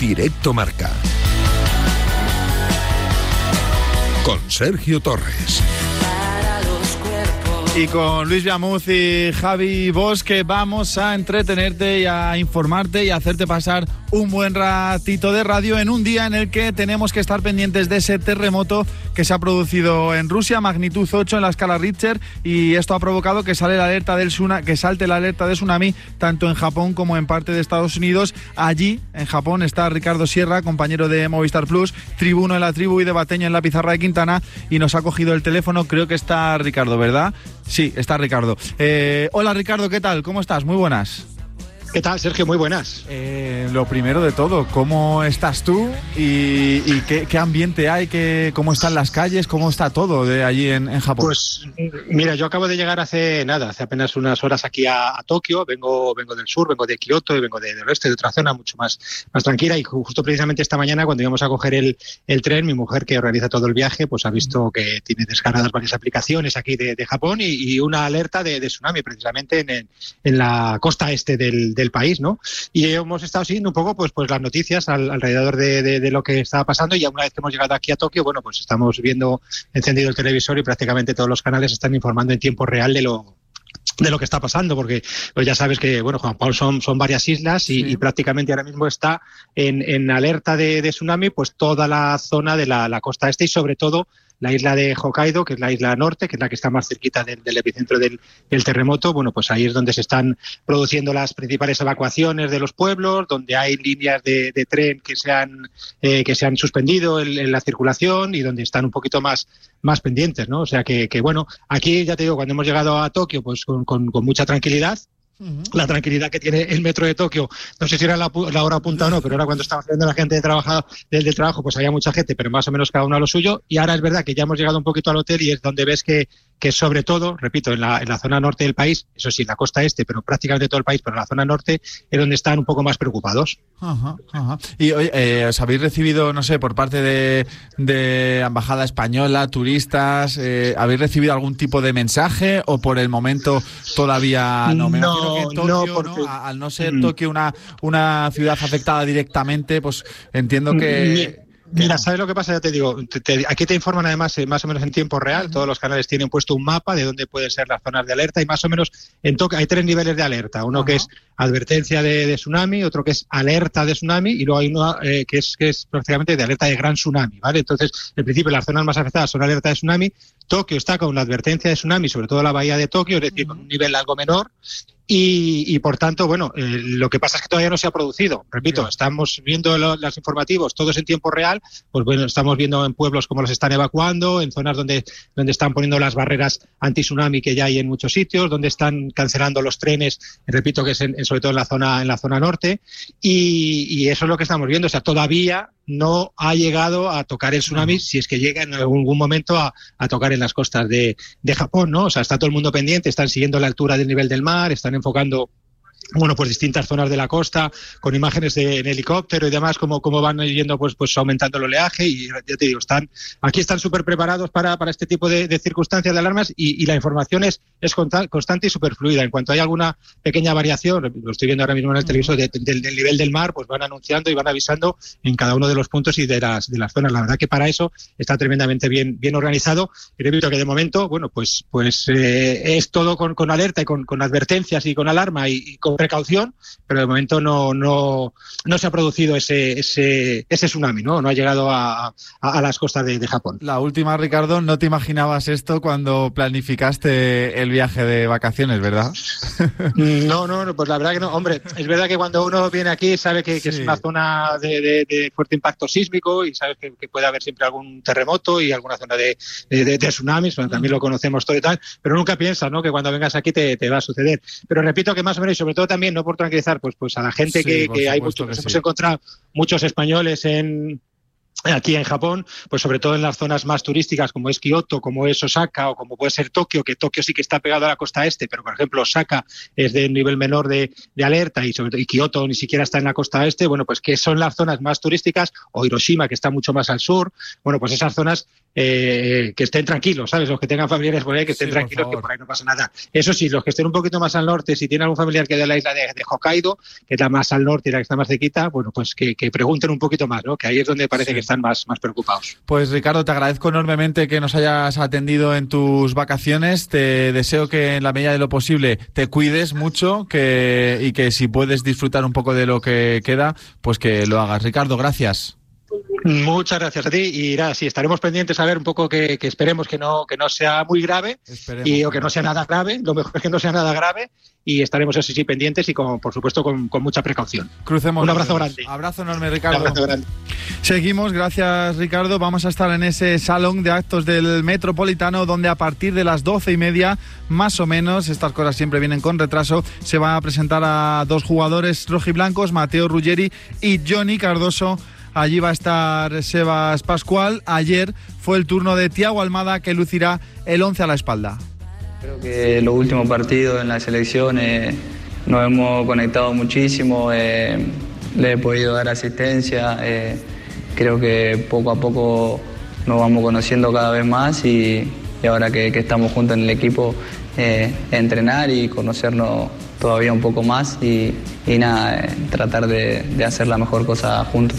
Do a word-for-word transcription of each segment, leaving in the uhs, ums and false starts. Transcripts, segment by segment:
Directo Marca. Con Sergio Torres. Y con Luis Viamuz y Javi Bosque vamos a entretenerte y a informarte y a hacerte pasar un buen ratito de radio en un día en el que tenemos que estar pendientes de ese terremoto que se ha producido en Rusia, magnitud ocho en la escala Richter, y esto ha provocado que sale la alerta del tsunami, que salte la alerta de tsunami tanto en Japón como en parte de Estados Unidos. Allí, en Japón, está Ricardo Sierra, compañero de Movistar Plus, tribuno en la tribu y debateño en la pizarra de Quintana, y nos ha cogido el teléfono. Creo que está Ricardo, ¿verdad? Sí, está Ricardo. Eh, hola Ricardo, ¿qué tal? ¿Cómo estás? Muy buenas. ¿Qué tal, Sergio? Muy buenas. Eh, lo primero de todo, ¿cómo estás tú? ¿Y, y qué, qué ambiente hay? Qué, ¿Cómo están las calles? ¿Cómo está todo de allí en, en Japón? Pues mira, yo acabo de llegar hace nada, hace apenas unas horas aquí a, a Tokio. Vengo vengo del sur, vengo de Kioto y vengo de, del oeste, de otra zona mucho más, más tranquila. Y justo precisamente esta mañana, cuando íbamos a coger el, el tren, mi mujer, que organiza todo el viaje, pues ha visto que tiene descargadas varias aplicaciones aquí de, de Japón y, y una alerta de, de tsunami precisamente en, en la costa este del, del país, ¿no? Y hemos estado siguiendo un poco pues, pues las noticias al, alrededor de, de, de lo que estaba pasando, y ya una vez que hemos llegado aquí a Tokio, bueno, pues estamos viendo encendido el televisor y prácticamente todos los canales están informando en tiempo real de lo de lo que está pasando, porque pues ya sabes que, bueno, Juan Pablo, son, son varias islas y, sí. y prácticamente ahora mismo está en, en alerta de, de tsunami pues toda la zona de la, la costa este y sobre todo la isla de Hokkaido, que es la isla norte, que es la que está más cerquita del, del epicentro del, del terremoto. Bueno, pues ahí es donde se están produciendo las principales evacuaciones de los pueblos, donde hay líneas de, de tren que se han, eh, que se han suspendido en, en la circulación y donde están un poquito más, más pendientes, ¿no? O sea que, que, bueno, aquí ya te digo, cuando hemos llegado a Tokio, pues con, con, con mucha tranquilidad. La tranquilidad que tiene el metro de Tokio, no sé si era la, la hora punta o no, pero ahora cuando estamos viendo la gente de trabajo, del, del trabajo, pues había mucha gente, pero más o menos cada uno a lo suyo. Y ahora es verdad que ya hemos llegado un poquito al hotel y es donde ves que, que sobre todo, repito, en la, en la zona norte del país, eso sí, en la costa este, pero prácticamente todo el país, pero en la zona norte es donde están un poco más preocupados. Ajá, ajá. Y oye, eh, ¿os habéis recibido, no sé, por parte de, de Embajada Española, turistas, eh, ¿habéis recibido algún tipo de mensaje o por el momento todavía no? Me no. Que Tokio, no, porque... ¿no? Al no ser Tokio una, una ciudad afectada directamente, pues entiendo que... Mira, ¿sabes lo que pasa? Ya te digo, te, te, aquí te informan además eh, más o menos en tiempo real, todos los canales tienen puesto un mapa de dónde pueden ser las zonas de alerta y más o menos en Tokio hay tres niveles de alerta, uno Ajá. que es advertencia de, de tsunami, otro que es alerta de tsunami y luego hay uno eh, que es que es prácticamente de alerta de gran tsunami, ¿vale? Entonces, en principio las zonas más afectadas son alerta de tsunami. Tokio está con la advertencia de tsunami, sobre todo la bahía de Tokio, es decir, con un nivel algo menor. Y, y por tanto, bueno, eh, lo que pasa es que todavía no se ha producido. Repito, estamos viendo lo, los informativos todos en tiempo real, pues bueno, estamos viendo en pueblos cómo los están evacuando, en zonas donde, donde están poniendo las barreras anti-tsunami que ya hay en muchos sitios, donde están cancelando los trenes, repito que es en, en, sobre todo en la zona, en la zona norte, y, y eso es lo que estamos viendo. O sea, todavía no ha llegado a tocar el tsunami, si es que llega en algún momento a, a tocar en las costas de, de Japón, ¿no? O sea, está todo el mundo pendiente, están siguiendo la altura del nivel del mar, están enfocando bueno, pues distintas zonas de la costa, con imágenes de, en helicóptero y demás, como, como van yendo pues, pues aumentando el oleaje, y ya te digo, están, aquí están súper preparados para, para este tipo de, de circunstancias, de alarmas, y, y la información es, es constante y súper fluida. En cuanto hay alguna pequeña variación, lo estoy viendo ahora mismo en el televisor, de, de, del nivel del mar, pues van anunciando y van avisando en cada uno de los puntos y de las, de las zonas. La verdad que para eso está tremendamente bien, bien organizado, y repito que de momento, bueno, pues, pues eh, es todo con, con alerta y con, con advertencias y con alarma y, y con precaución, pero de momento no no no se ha producido ese ese ese tsunami, no no ha llegado a, a, a las costas de, de Japón. La última, Ricardo, no te imaginabas esto cuando planificaste el viaje de vacaciones, ¿verdad? No, no, pues la verdad que no. Hombre, es verdad que cuando uno viene aquí sabe que, que sí. es una zona de, de, de fuerte impacto sísmico y sabes que, que puede haber siempre algún terremoto y alguna zona de, de, de, de tsunamis, bueno, también lo conocemos todo y tal, pero nunca piensas, ¿no?, que cuando vengas aquí te, te va a suceder. Pero repito que más o menos, y sobre todo también, no por tranquilizar, pues, pues a la gente sí, que, que hay muchos, que sí. hemos encontrado muchos españoles en aquí en Japón, pues sobre todo en las zonas más turísticas como es Kioto, como es Osaka o como puede ser Tokio, que Tokio sí que está pegado a la costa este, pero por ejemplo Osaka es de nivel menor de, de alerta y, sobre, y Kioto ni siquiera está en la costa este, bueno, pues que son las zonas más turísticas, o Hiroshima, que está mucho más al sur, bueno, pues esas zonas eh, que estén tranquilos, ¿sabes? Los que tengan familiares por ahí, que estén sí, tranquilos, por que por ahí no pasa nada. Eso sí, los que estén un poquito más al norte, si tienen algún familiar que de la isla de, de Hokkaido, que es la más al norte y la que está más cerquita, bueno, pues que, que pregunten un poquito más, ¿no? Que ahí es donde parece sí. que están más, más preocupados. Pues Ricardo, te agradezco enormemente que nos hayas atendido en tus vacaciones. Te deseo que en la medida de lo posible te cuides mucho que, y que si puedes disfrutar un poco de lo que queda, pues que lo hagas. Ricardo, gracias. Muchas gracias a ti y nada, sí, estaremos pendientes a ver un poco que, que esperemos que no que no sea muy grave y, o que no sea nada grave, lo mejor es que no sea nada grave y estaremos eso sí pendientes y con, por supuesto con, con mucha precaución. Crucemos. Un abrazo grande. Abrazo enorme, Ricardo. Un abrazo grande. Seguimos, gracias Ricardo. Vamos a estar en ese salón de actos del Metropolitano donde a partir de las doce y media, más o menos, estas cosas siempre vienen con retraso, se van a presentar a dos jugadores rojiblancos, Mateo Ruggeri y Johnny Cardoso. Allí va a estar Sebas Pascual. Ayer fue el turno de Thiago Almada, que lucirá el once a la espalda. Creo que los últimos partidos en la selección eh, nos hemos conectado muchísimo, eh, le he podido dar asistencia, eh, creo que poco a poco nos vamos conociendo cada vez más y, y ahora que, que estamos juntos en el equipo, eh, entrenar y conocernos todavía un poco más y, y nada, eh, tratar de, de hacer la mejor cosa juntos.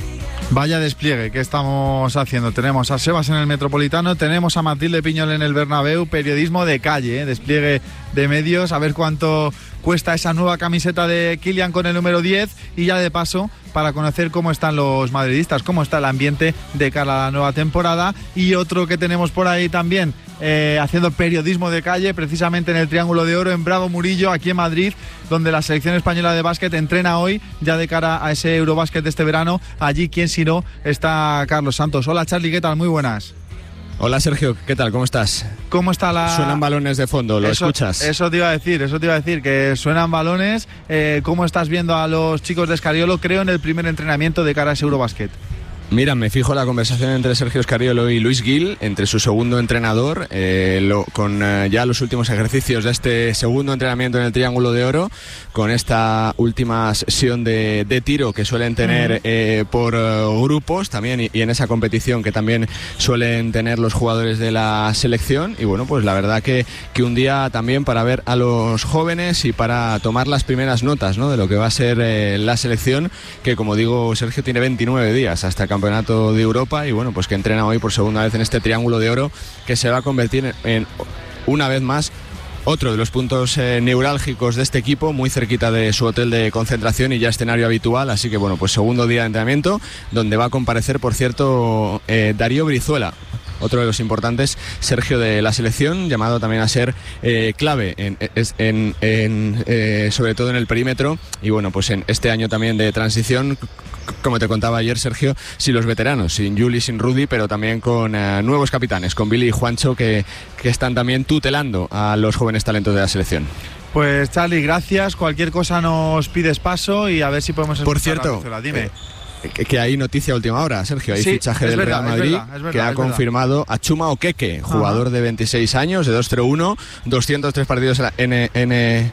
Vaya despliegue que estamos haciendo. Tenemos a Sebas en el Metropolitano, tenemos a Matilde Piñol en el Bernabéu, periodismo de calle, ¿eh? Despliegue de medios, a ver cuánto cuesta esa nueva camiseta de Kylian con el número diez y ya de paso para conocer cómo están los madridistas, cómo está el ambiente de cara a la nueva temporada. Y otro que tenemos por ahí también eh, haciendo periodismo de calle, precisamente en el Triángulo de Oro, en Bravo Murillo, aquí en Madrid, donde la selección española de básquet entrena hoy ya de cara a ese Eurobásquet de este verano. Allí, quien si no, está Carlos Santos. Hola Charly, ¿qué tal? Muy buenas. Hola Sergio, ¿qué tal? ¿Cómo estás? ¿Cómo está la...? Suenan balones de fondo, ¿lo eso, escuchas? Eso te iba a decir, eso te iba a decir, que suenan balones. Eh, ¿Cómo estás viendo a los chicos de Scariolo, creo, en el primer entrenamiento de cara a ese Eurobásquet? Mira, me fijo la conversación entre Sergio Scariolo y Luis Gil, entre su segundo entrenador, eh, lo, con eh, ya los últimos ejercicios de este segundo entrenamiento en el Triángulo de Oro, con esta última sesión de, de tiro que suelen tener eh, por uh, grupos también y, y en esa competición que también suelen tener los jugadores de la selección. Y bueno, pues la verdad que, que un día también para ver a los jóvenes y para tomar las primeras notas, ¿no?, de lo que va a ser eh, la selección, que como digo, Sergio, tiene veintinueve días hasta el Campeonato de Europa y bueno, pues que entrena hoy por segunda vez en este Triángulo de Oro, que se va a convertir en, en una vez más otro de los puntos eh, neurálgicos de este equipo, muy cerquita de su hotel de concentración y ya escenario habitual. Así que bueno, pues segundo día de entrenamiento, donde va a comparecer, por cierto, eh, Darío Brizuela, otro de los importantes, Sergio, de la selección, llamado también a ser eh, clave en, en, en, eh, sobre todo en el perímetro. Y bueno, pues en este año también de transición, como te contaba ayer, Sergio, sin los veteranos, sin Juli, sin Rudy, pero también con uh, nuevos capitanes, con Billy y Juancho, que, que están también tutelando a los jóvenes talentos de la selección. Pues Charly, gracias. Cualquier cosa nos pides paso y a ver si podemos... Por cierto, dime. Eh, que, que hay noticia a última hora, Sergio. Hay sí, fichaje del verdad, Real Madrid, es verdad, es verdad, que ha es confirmado verdad. a Chuma Okeke, jugador Ajá. de veintiséis años, de dos cero uno, doscientos tres partidos en la N... N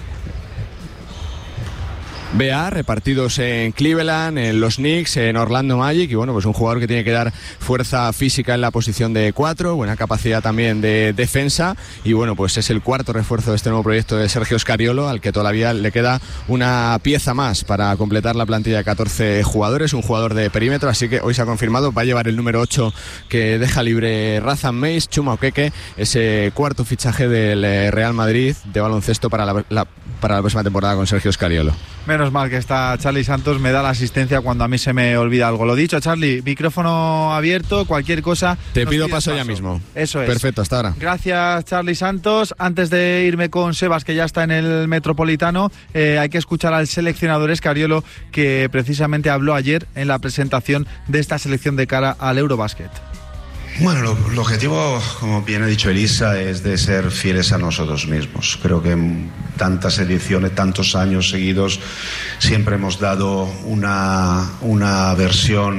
B A, repartidos en Cleveland, en los Knicks, en Orlando Magic, y bueno, pues un jugador que tiene que dar fuerza física en la posición de cuatro, buena capacidad también de defensa, y bueno, pues es el cuarto refuerzo de este nuevo proyecto de Sergio Scariolo, al que todavía le queda una pieza más para completar la plantilla de catorce jugadores, un jugador de perímetro, así que hoy se ha confirmado, va a llevar el número ocho que deja libre Razan Mays, Chuma Okeke, ese cuarto fichaje del Real Madrid de baloncesto para la, la, para la próxima temporada con Sergio Scariolo. Menos mal que está Charly Santos, me da la asistencia cuando a mí se me olvida algo. Lo dicho, Charly, micrófono abierto, cualquier cosa. Te pido paso, paso ya mismo. Eso es. Perfecto, hasta ahora. Gracias, Charly Santos. Antes de irme con Sebas, que ya está en el Metropolitano, eh, hay que escuchar al seleccionador Scariolo, que precisamente habló ayer en la presentación de esta selección de cara al Eurobásquet. Bueno, lo, el objetivo, como bien ha dicho Elisa, es de ser fieles a nosotros mismos. Creo que en tantas ediciones, tantos años seguidos, siempre hemos dado una, una versión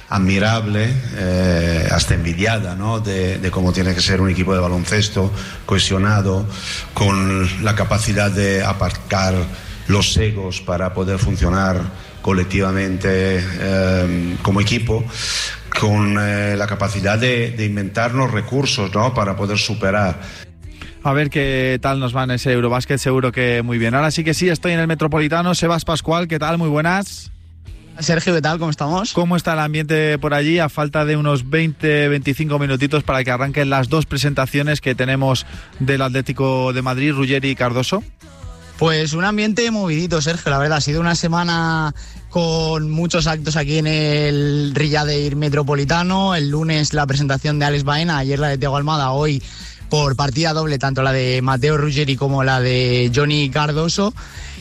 admirable, eh, hasta envidiada, ¿no? de, de cómo tiene que ser un equipo de baloncesto cohesionado, con la capacidad de aparcar los egos para poder funcionar colectivamente eh, como equipo, con eh, la capacidad de, de inventarnos recursos, ¿no? para poder superar. A ver qué tal nos va en ese Eurobásquet, seguro que muy bien. Ahora sí que sí, estoy en el Metropolitano. Sebas Pascual, ¿qué tal? Muy buenas. Sergio, ¿qué tal? ¿Cómo estamos? ¿Cómo está el ambiente por allí a falta de unos veinte a veinticinco minutitos para que arranquen las dos presentaciones que tenemos del Atlético de Madrid, Ruggeri y Cardoso? Pues un ambiente movidito, Sergio, la verdad. Ha sido una semana con muchos actos aquí en el Riader Metropolitano. El lunes la presentación de Alex Baena, ayer la de Thiago Almada, hoy por partida doble, tanto la de Matteo Ruggeri como la de Johnny Cardoso.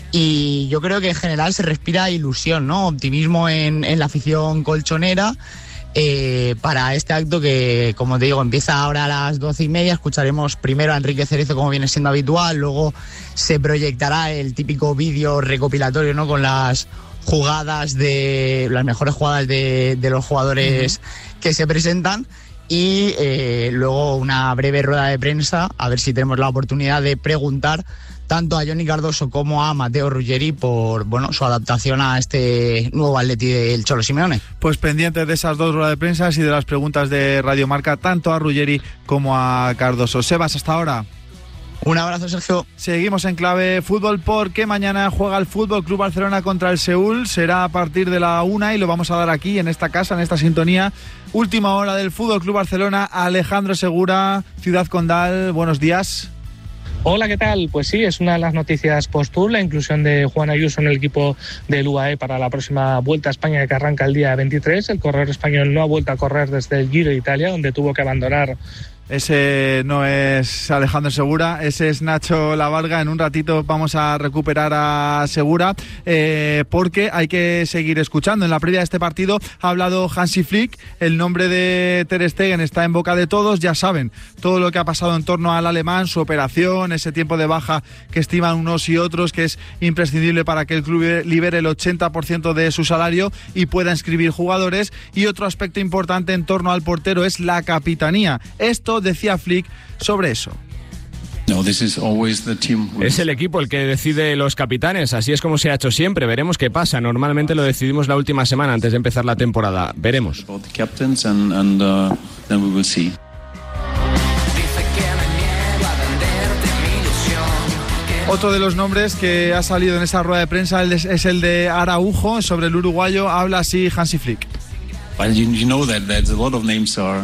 Y yo creo que en general se respira ilusión, ¿no? Optimismo en, en la afición colchonera eh, para este acto que, como te digo, empieza ahora a las doce y media. Escucharemos primero a Enrique Cerezo, como viene siendo habitual, luego se proyectará el típico vídeo recopilatorio, ¿no? Con las jugadas de las mejores jugadas de, de los jugadores uh-huh. que se presentan. Y eh, luego una breve rueda de prensa, a ver si tenemos la oportunidad de preguntar tanto a Johnny Cardoso como a Matteo Ruggeri por bueno su adaptación a este nuevo Atleti del Cholo Simeone. Pues pendientes de esas dos ruedas de prensa y de las preguntas de Radio Marca, tanto a Ruggeri como a Cardoso. Sebas, hasta ahora. Un abrazo, Sergio. Seguimos en clave fútbol porque mañana juega el Fútbol Club Barcelona contra el Seúl. Será a partir de la una y lo vamos a dar aquí en esta casa, en esta sintonía. Última hora del Fútbol Club Barcelona. Alejandro Segura, Ciudad Condal. Buenos días. Hola, ¿qué tal? Pues sí, es una de las noticias post-tour, la inclusión de Juan Ayuso en el equipo del U A E para la próxima Vuelta a España que arranca el día veintitrés. El corredor español no ha vuelto a correr desde el Giro de Italia, donde tuvo que abandonar. Ese no es Alejandro Segura, ese es Nacho Lavarga. En un ratito vamos a recuperar a Segura eh, porque hay que seguir escuchando. En la previa de este partido ha hablado Hansi Flick, el nombre de Ter Stegen está en boca de todos, ya saben todo lo que ha pasado en torno al alemán, su operación, ese tiempo de baja que estiman unos y otros, que es imprescindible para que el club libere el ochenta por ciento de su salario y pueda inscribir jugadores. Y otro aspecto importante en torno al portero es la capitanía. Esto decía Flick sobre eso. No, this is always the team. Es el equipo el que decide los capitanes, así es como se ha hecho siempre. Veremos qué pasa. Normalmente lo decidimos la última semana antes de empezar la temporada. Veremos. And, and, uh, then we will see. Otro de los nombres que ha salido en esa rueda de prensa es el de Araujo. Sobre el uruguayo habla así Hansi Flick. Well, you, you know that there's a lot of names are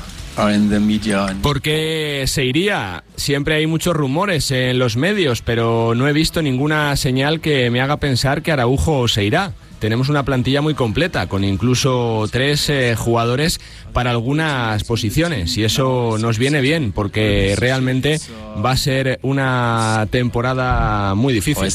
Porque se iría. Siempre hay muchos rumores en los medios, pero no he visto ninguna señal que me haga pensar que Araujo se irá. Tenemos una plantilla muy completa, con incluso tres eh, jugadores para algunas posiciones, y eso nos viene bien, porque realmente va a ser una temporada muy difícil.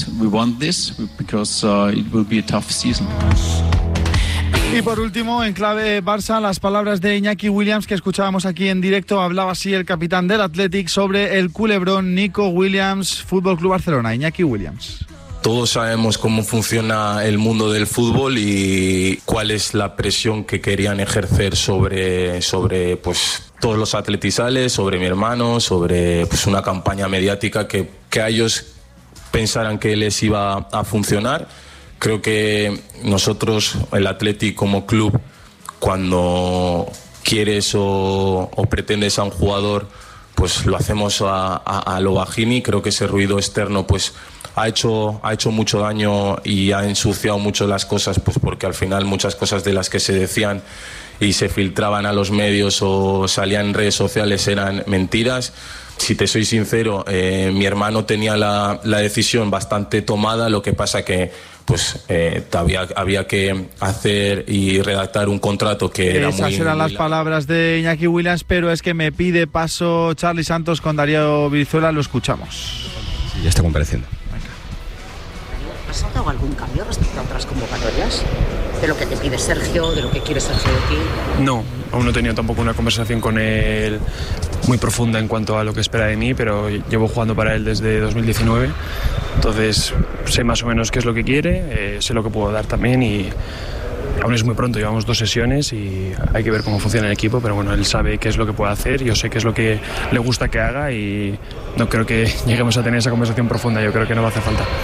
Y por último, en clave Barça, las palabras de Iñaki Williams que escuchábamos aquí en directo. Hablaba así el capitán del Athletic sobre el culebrón Nico Williams, Fútbol Club Barcelona. Iñaki Williams. Todos sabemos cómo funciona el mundo del fútbol y cuál es la presión que querían ejercer sobre, sobre pues, todos los atletizales, sobre mi hermano, sobre pues, una campaña mediática que, que a ellos pensaran que les iba a funcionar. Creo que nosotros, el Athletic como club, cuando quieres o, o pretendes a un jugador, pues lo hacemos a, a, a lo bajini. Creo que ese ruido externo pues ha hecho, ha hecho mucho daño y ha ensuciado mucho las cosas, pues porque al final muchas cosas de las que se decían y se filtraban a los medios o salían en redes sociales eran mentiras. Si te soy sincero, eh, mi hermano tenía la, la decisión bastante tomada, lo que pasa que pues eh, había, había que hacer y redactar un contrato que era Esas muy... Esas eran las palabras de Iñaki Williams, pero es que me pide paso Charly Santos con Darío Brizuela, lo escuchamos. Sí, ya está compareciendo. ¿Has notado algún cambio respecto a otras convocatorias? ¿De lo que te pide Sergio, de lo que quiere Sergio de ti? No, aún no he tenido tampoco una conversación con él muy profunda en cuanto a lo que espera de mí, pero llevo jugando para él desde dos mil diecinueve, entonces sé más o menos qué es lo que quiere, eh, sé lo que puedo dar también y aún es muy pronto, llevamos dos sesiones y hay que ver cómo funciona el equipo, pero bueno, él sabe qué es lo que puede hacer, yo sé qué es lo que le gusta que haga y no creo que lleguemos a tener esa conversación profunda, yo creo que no va a hacer falta.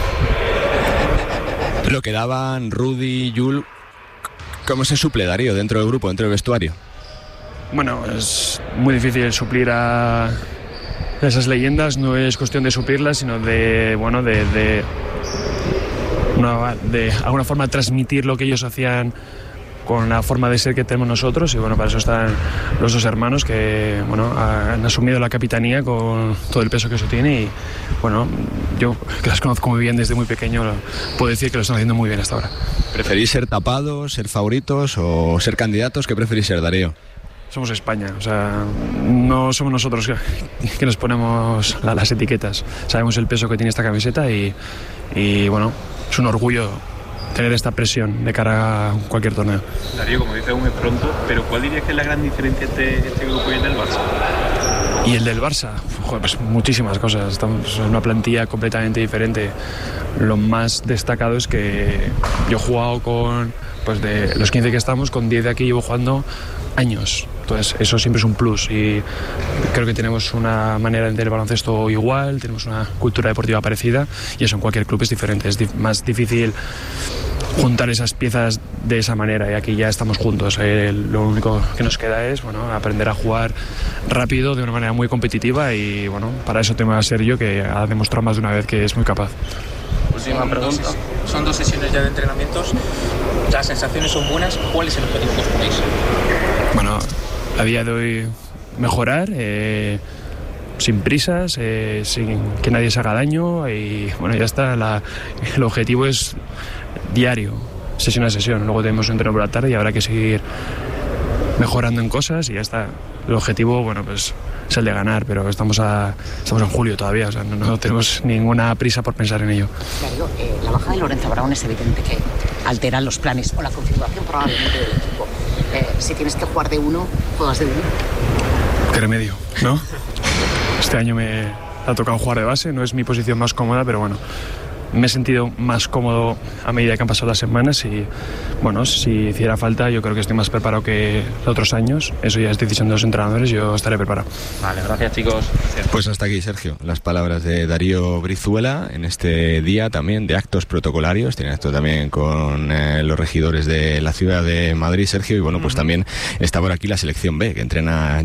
Lo que daban Rudy, Jul, ¿cómo se suple Darío dentro del grupo, dentro del vestuario? Bueno, es muy difícil suplir a esas leyendas, no es cuestión de suplirlas, sino de, bueno, de, de, una, de alguna forma transmitir lo que ellos hacían con la forma de ser que tenemos nosotros, y bueno, para eso están los dos hermanos que, bueno, han asumido la capitanía con todo el peso que eso tiene y, bueno, yo que las conozco muy bien desde muy pequeño, puedo decir que lo están haciendo muy bien hasta ahora. ¿Preferís ser tapados, ser favoritos o ser candidatos? ¿Qué preferís ser, Darío? Somos España, o sea, no somos nosotros que, que nos ponemos la, las etiquetas. Sabemos el peso que tiene esta camiseta y, y, bueno, es un orgullo tener esta presión de cara a cualquier torneo. Darío, como dices, aún es pronto, pero ¿cuál dirías que es la gran diferencia entre este grupo y el del Barça? Y el del Barça, joder, pues muchísimas cosas. Estamos en una plantilla completamente diferente. Lo más destacado es que yo he jugado con, pues de los quince que estamos, con diez de aquí llevo jugando años. Entonces eso siempre es un plus y creo que tenemos una manera de entender el baloncesto igual, tenemos una cultura deportiva parecida y eso en cualquier club es diferente. Es di- más difícil juntar esas piezas de esa manera y aquí ya estamos juntos. Eh, lo único que nos queda es, bueno, aprender a jugar rápido de una manera muy competitiva y, bueno, para eso tengo a Sergio, que ha demostrado más de una vez que es muy capaz. Última pregunta. Son dos, son dos sesiones ya de entrenamientos. Las sensaciones son buenas. ¿Cuál es el objetivo que os ponéis? Bueno, a día de hoy mejorar, eh, sin prisas, eh, sin que nadie se haga daño y, bueno, ya está. La, el objetivo es diario, sesión a sesión. Luego tenemos un entreno por la tarde y habrá que seguir mejorando en cosas y ya está. El objetivo, bueno, pues es el de ganar, pero estamos a estamos en julio todavía, o sea, no, no tenemos ninguna prisa por pensar en ello. Darío, eh, la baja de Lorenzo Brown es evidente que altera los planes o la configuración probablemente del equipo. Eh, si tienes que jugar de uno, juegas de uno. Qué remedio, ¿no? Este año me ha tocado jugar de base, no es mi posición más cómoda, pero bueno, me he sentido más cómodo a medida que han pasado las semanas y, bueno, si hiciera falta yo creo que estoy más preparado que otros años. Eso ya es decisión de los entrenadores, yo estaré preparado. Vale, gracias, chicos. Gracias. Pues hasta aquí, Sergio, las palabras de Darío Brizuela en este día también de actos protocolarios. Tiene acto también con eh, los regidores de la ciudad de Madrid, Sergio, y bueno, pues uh-huh. también está por aquí la selección B, que entrena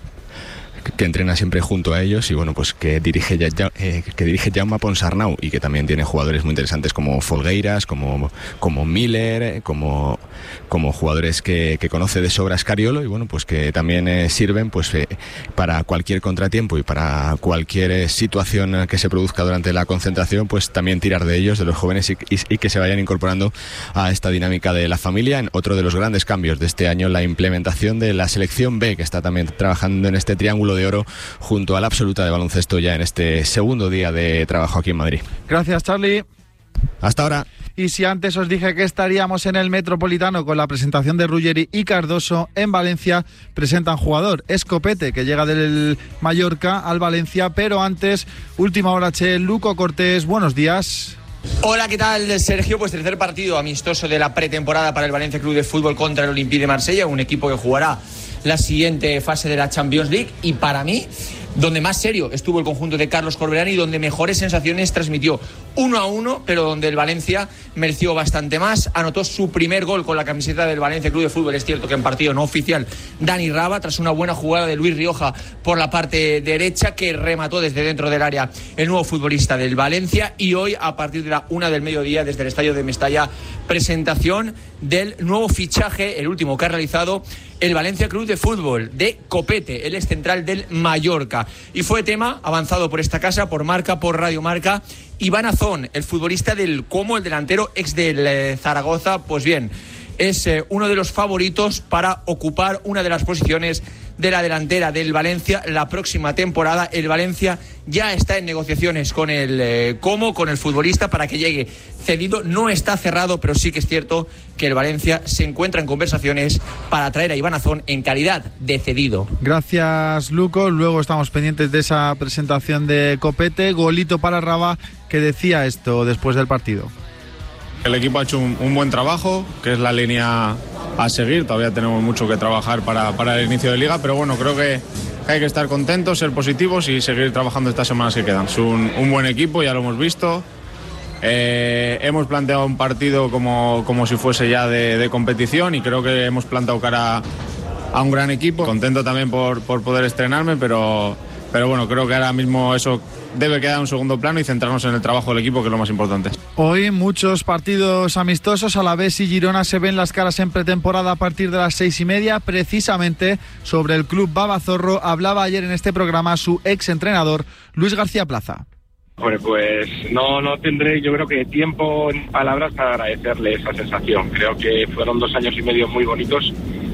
que entrena siempre junto a ellos y bueno, pues que dirige ya, ya, eh, que dirige Jaume Ponsarnau y que también tiene jugadores muy interesantes como Folgueiras, como, como Miller, como, como jugadores que, que conoce de sobra Scariolo y bueno, pues que también eh, sirven pues eh, para cualquier contratiempo y para cualquier eh, situación que se produzca durante la concentración, pues también tirar de ellos, de los jóvenes y, y, y que se vayan incorporando a esta dinámica de la familia. En otro de los grandes cambios de este año, la implementación de la selección B, que está también trabajando en este triángulo de oro junto a la absoluta de baloncesto ya en este segundo día de trabajo aquí en Madrid. Gracias, Charlie. Hasta ahora. Y si antes os dije que estaríamos en el Metropolitano con la presentación de Ruggeri y Cardoso, en Valencia presentan jugador. Es Copete, que llega del Mallorca al Valencia, pero antes, última hora, che, Luco Cortés, buenos días. Hola, ¿qué tal, Sergio? Pues tercer partido amistoso de la pretemporada para el Valencia Club de Fútbol contra el Olympique de Marsella, un equipo que jugará la siguiente fase de la Champions League y para mí donde más serio estuvo el conjunto de Carlos Corberán y donde mejores sensaciones transmitió. Uno a uno, pero donde el Valencia mereció bastante más. Anotó su primer gol con la camiseta del Valencia Club de Fútbol. Es cierto que en partido no oficial, Dani Raba, tras una buena jugada de Luis Rioja por la parte derecha, que remató desde dentro del área el nuevo futbolista del Valencia. Y hoy, a partir de la una del mediodía, desde el estadio de Mestalla, presentación del nuevo fichaje, el último que ha realizado el Valencia Club de Fútbol, de Copete, el ex central del Mallorca. Y fue tema avanzado por esta casa, por Marca, por Radio Marca. Iván Azón, el futbolista del Como, el delantero ex del eh, Zaragoza, pues bien, es eh, uno de los favoritos para ocupar una de las posiciones de la delantera del Valencia la próxima temporada. El Valencia ya está en negociaciones con el eh, Como, con el futbolista, para que llegue cedido. No está cerrado, pero sí que es cierto que el Valencia se encuentra en conversaciones para traer a Iván Azón en calidad de cedido. Gracias, Luco. Luego estamos pendientes de esa presentación de Copete. Golito para Raba, que decía esto después del partido. El equipo ha hecho un, un buen trabajo, que es la línea a seguir. Todavía tenemos mucho que trabajar para, para el inicio de liga, pero bueno, creo que hay que estar contentos, ser positivos y seguir trabajando estas semanas que quedan. Es un, un buen equipo, ya lo hemos visto. Eh, hemos planteado un partido como, como si fuese ya de, de competición y creo que hemos plantado cara a un gran equipo. Contento también por, por poder estrenarme, pero, pero bueno, creo que ahora mismo eso debe quedar en un segundo plano y centrarnos en el trabajo del equipo, que es lo más importante. Hoy muchos partidos amistosos. Alavés y Girona se ven las caras en pretemporada a partir de las seis y media. Precisamente sobre el club Babazorro hablaba ayer en este programa su ex entrenador Luis García Plaza. Hombre, pues no, no tendré yo creo que tiempo en palabras para agradecerle esa sensación. Creo que fueron dos años y medio muy bonitos,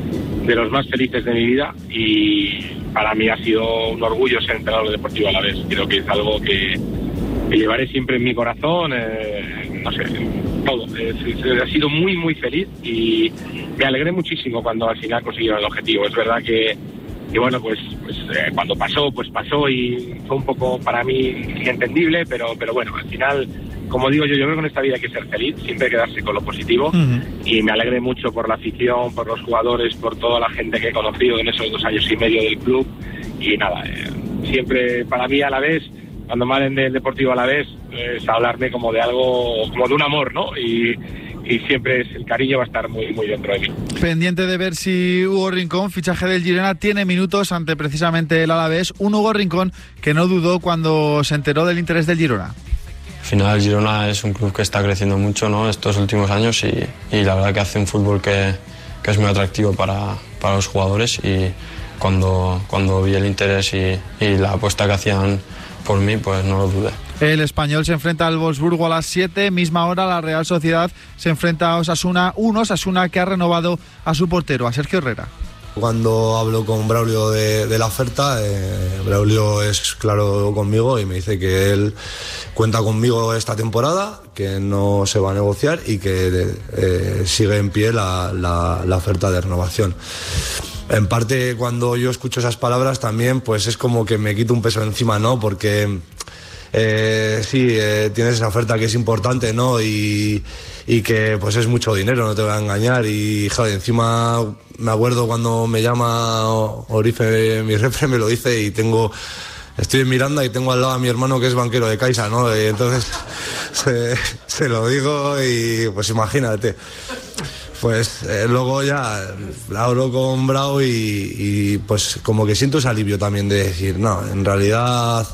de los más felices de mi vida, y para mí ha sido un orgullo ser entrenador de Deportivo Alavés. Creo que es algo que, que llevaré siempre en mi corazón, eh, no sé, todo. Es, es, ha sido muy, muy feliz y me alegré muchísimo cuando al final consiguieron el objetivo. Es verdad que, y bueno, pues, pues eh, cuando pasó, pues pasó y fue un poco para mí inentendible, pero, pero bueno, al final, como digo yo, yo creo que en esta vida hay que ser feliz, siempre quedarse con lo positivo, uh-huh. Y me alegré mucho por la afición, por los jugadores, por toda la gente que he conocido en esos dos años y medio del club, y nada, eh, siempre para mí Alavés, cuando me hablen del Deportivo Alavés, es hablarme como de algo, como de un amor, ¿no? Y y siempre es, el cariño va a estar muy, muy dentro de mí. Pendiente de ver si Hugo Rincón, fichaje del Girona, tiene minutos ante precisamente el Alavés. Un Hugo Rincón que no dudó cuando se enteró del interés del Girona. Al final el Girona es un club que está creciendo mucho, ¿no?, estos últimos años y, y la verdad que hace un fútbol que, que es muy atractivo para, para los jugadores, y cuando, cuando vi el interés y, y la apuesta que hacían por mí, pues no lo dudé. El Español se enfrenta al Wolfsburgo a las siete, misma hora la Real Sociedad se enfrenta a Osasuna, un Osasuna que ha renovado a su portero, a Sergio Herrera. Cuando hablo con Braulio de, de la oferta, eh, Braulio es claro conmigo y me dice que él cuenta conmigo esta temporada, que no se va a negociar y que eh, sigue en pie la, la, la oferta de renovación. En parte, cuando yo escucho esas palabras también, pues es como que me quito un peso encima, ¿no? Porque eh, sí, eh, tienes esa oferta que es importante, ¿no? Y, y que pues es mucho dinero, no te voy a engañar. Y joder, encima me acuerdo cuando me llama Orife, mi refre, me lo dice, y tengo... Estoy en Miranda y tengo al lado a mi hermano que es banquero de Caixa, ¿no? Y entonces se, se lo digo y pues imagínate. Pues eh, luego ya hablo con Brau y, y pues como que siento ese alivio también de decir, no, en realidad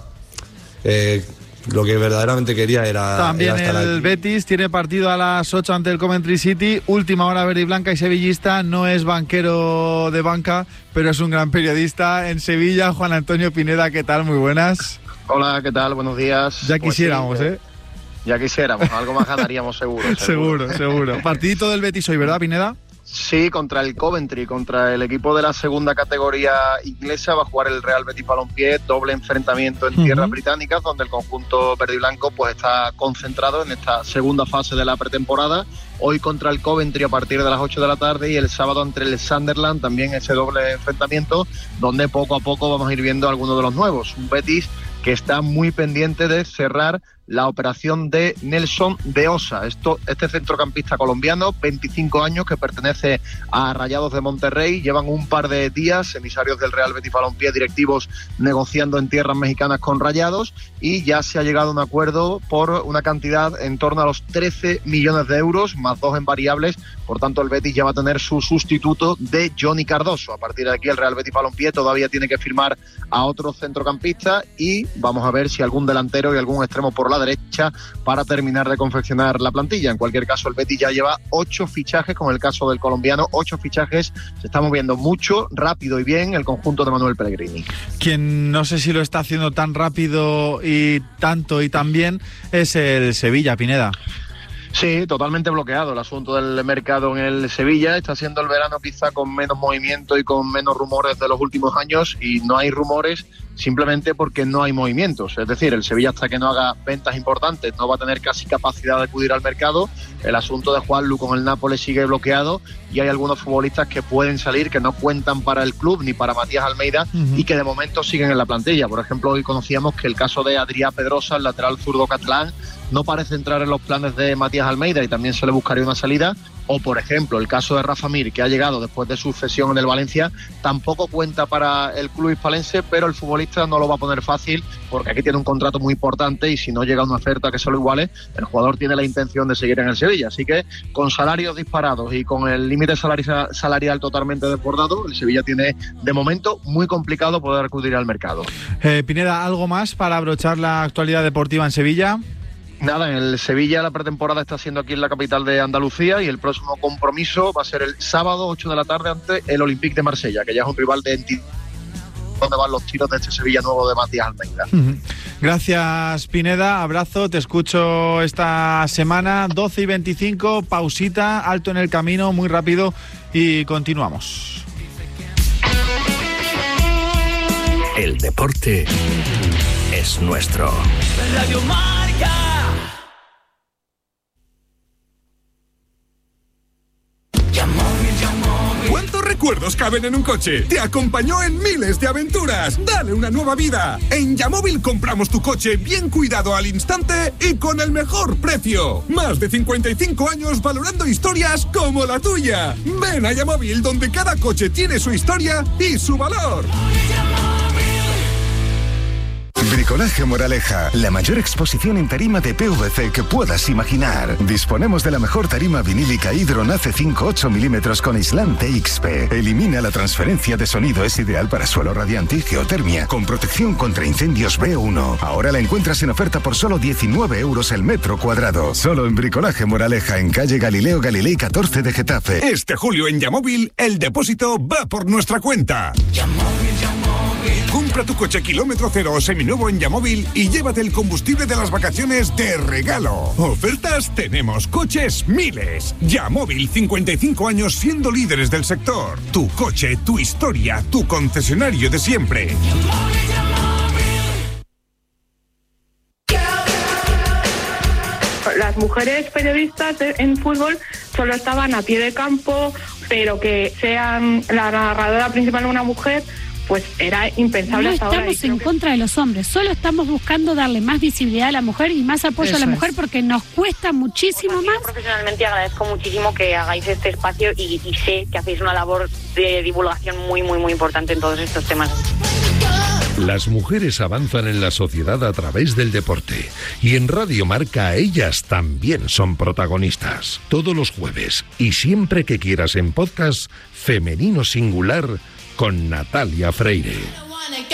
eh, lo que verdaderamente quería era... También era estar el aquí. Betis tiene partido a las ocho ante el Coventry City, última hora verde y blanca y sevillista, no es banquero de banca, pero es un gran periodista en Sevilla. Juan Antonio Pineda, ¿qué tal? Muy buenas. Hola, ¿qué tal? Buenos días. Ya pues quisiéramos, sí, ¿eh? Ya quisiéramos, algo más ganaríamos seguro. Seguro, seguro. seguro. Partidito del Betis hoy, ¿verdad, Pineda? Sí, contra el Coventry, contra el equipo de la segunda categoría inglesa. Va a jugar el Real Betis Balompié, doble enfrentamiento en tierras uh-huh. británicas, donde el conjunto verde y blanco pues está concentrado en esta segunda fase de la pretemporada. Hoy contra el Coventry a partir de las ocho de la tarde y el sábado entre el Sunderland, también ese doble enfrentamiento, donde poco a poco vamos a ir viendo algunos de los nuevos. Un Betis que está muy pendiente de cerrar la operación de Nelson de Osa. Esto, este centrocampista colombiano, veinticinco años, que pertenece a Rayados de Monterrey. Llevan un par de días, emisarios del Real Betis Balompié, directivos negociando en tierras mexicanas con Rayados, y ya se ha llegado a un acuerdo por una cantidad en torno a los trece millones de euros, más dos en variables. Por tanto, el Betis ya va a tener su sustituto de Johnny Cardoso. A partir de aquí, el Real Betis Balompié todavía tiene que firmar a otro centrocampista y vamos a ver si algún delantero y algún extremo por la derecha para terminar de confeccionar la plantilla. En cualquier caso, el Betis ya lleva ocho fichajes, con el caso del colombiano, ocho fichajes. Se está moviendo mucho, rápido y bien el conjunto de Manuel Pellegrini. Quien no sé si lo está haciendo tan rápido y tanto y tan bien es el Sevilla, Pineda. Sí, totalmente bloqueado el asunto del mercado en el Sevilla. Está siendo el verano quizá con menos movimiento y con menos rumores de los últimos años, y no hay rumores simplemente porque no hay movimientos. Es decir, el Sevilla, hasta que no haga ventas importantes, no va a tener casi capacidad de acudir al mercado. El asunto de Juanlu con el Nápoles sigue bloqueado y hay algunos futbolistas que pueden salir, que no cuentan para el club ni para Matías Almeida, uh-huh. y que de momento siguen en la plantilla. Por ejemplo, hoy conocíamos que el caso de Adrià Pedrosa, el lateral zurdo catalán, no parece entrar en los planes de Matías Almeida y también se le buscaría una salida. O, por ejemplo, el caso de Rafa Mir, que ha llegado después de su cesión en el Valencia, tampoco cuenta para el club hispalense, pero el futbolista no lo va a poner fácil porque aquí tiene un contrato muy importante y si no llega una oferta que se lo iguale, el jugador tiene la intención de seguir en el Sevilla. Así que con salarios disparados y con el límite salarial, salarial totalmente desbordado, el Sevilla tiene de momento muy complicado poder acudir al mercado. Eh, Pineda, ¿algo más para abrochar la actualidad deportiva en Sevilla? Nada, en el Sevilla la pretemporada está siendo aquí en la capital de Andalucía y el próximo compromiso va a ser el sábado ocho de la tarde ante el Olympique de Marsella, que ya es un rival de entidad donde van los tiros de este Sevilla nuevo de Matías Almeida. Uh-huh. Gracias, Pineda, abrazo, te escucho esta semana, doce y veinticinco, pausita, alto en el camino, muy rápido y continuamos. El deporte es nuestro. Radio Marca. ¿Cuántos recuerdos caben en un coche? Te acompañó en miles de aventuras. Dale una nueva vida. En Yamóvil compramos tu coche bien cuidado al instante y con el mejor precio. Más de cincuenta y cinco años valorando historias como la tuya. Ven a Yamóvil, donde cada coche tiene su historia y su valor. Bricolaje Moraleja, la mayor exposición en tarima de P V C que puedas imaginar. Disponemos de la mejor tarima vinílica Hydron A C cinco ocho milímetros con aislante X P. Elimina la transferencia de sonido, es ideal para suelo radiante y geotermia, con protección contra incendios B uno. Ahora la encuentras en oferta por solo diecinueve euros el metro cuadrado. Solo en Bricolaje Moraleja, en calle Galileo Galilei catorce de Getafe. Este julio en Yamóvil, el depósito va por nuestra cuenta. Yamóvil, Yamóvil. Compra tu coche kilómetro cero o seminuevo en Yamóvil y llévate el combustible de las vacaciones de regalo. Ofertas tenemos, coches miles. Yamóvil, cincuenta y cinco años siendo líderes del sector. Tu coche, tu historia, tu concesionario de siempre. Las mujeres periodistas en fútbol solo estaban a pie de campo, pero que sean la narradora principal una mujer, pues era impensable no hasta ahora. No estamos en contra de los hombres, solo estamos buscando darle más visibilidad a la mujer y más apoyo Eso a la mujer es. porque nos cuesta muchísimo pues, más. Yo profesionalmente agradezco muchísimo que hagáis este espacio y, y sé que hacéis una labor de divulgación muy, muy, muy importante en todos estos temas. Las mujeres avanzan en la sociedad a través del deporte y en Radio Marca ellas también son protagonistas. Todos los jueves y siempre que quieras en podcast, Femenino Singular con Natalia Freire.